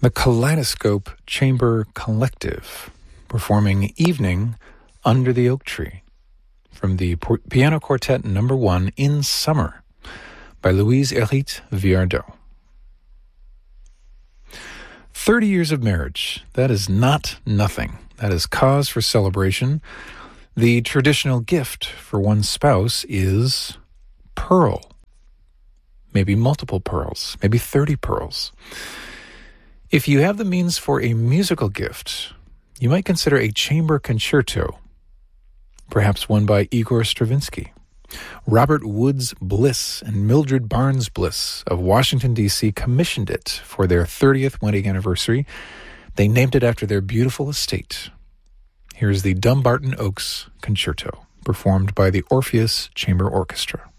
the Kaleidoscope Chamber Collective, performing Evening Under the Oak Tree, from the Piano Quartet No. 1 in Summer by Louise Hérite Viardot. 30 years of marriage, that is not nothing. That is cause for celebration. The traditional gift for one's spouse is pearl. Maybe multiple pearls, maybe 30 pearls. If you have the means for a musical gift, you might consider a chamber concerto, perhaps one by Igor Stravinsky. Robert Woods Bliss and Mildred Barnes Bliss of Washington, D.C. commissioned it for their 30th wedding anniversary. They named it after their beautiful estate. Here's the Dumbarton Oaks Concerto, performed by the Orpheus Chamber Orchestra.